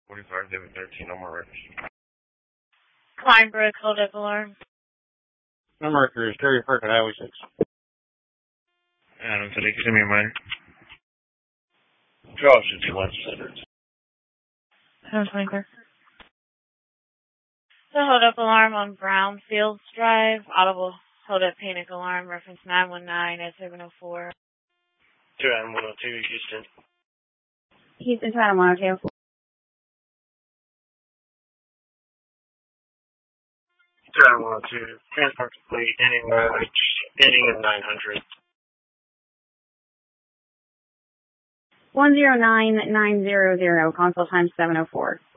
45, David 13, no more records. Kleinbrook, hold up alarm. No markers, Terry Park at Highway 6. Adam, today, give me a minute. Josh, it's your lunch center. Adam 24. The hold up alarm on Brownfields Drive. Audible hold up panic alarm, reference 919 at 704. To Adam 102, Houston. Houston, Adam 102. To Adam 102, transport complete, ending in 900. 109900, console time 704.